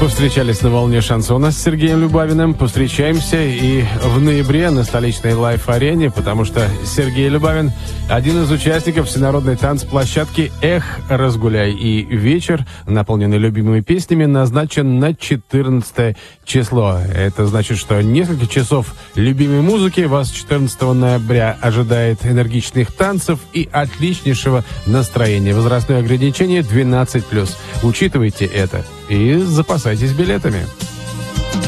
Повстречались на волне шансона с Сергеем Любавиным. Повстречаемся и в ноябре на столичной лайф-арене, потому что Сергей Любавин – один из участников всенародной танцплощадки «Эх, разгуляй». И вечер, наполненный любимыми песнями, назначен на 14 число. Это значит, что несколько часов любимой музыки вас 14 ноября ожидает энергичных танцев и отличнейшего настроения. Возрастное ограничение 12+. Учитывайте это и запасайтесь билетами.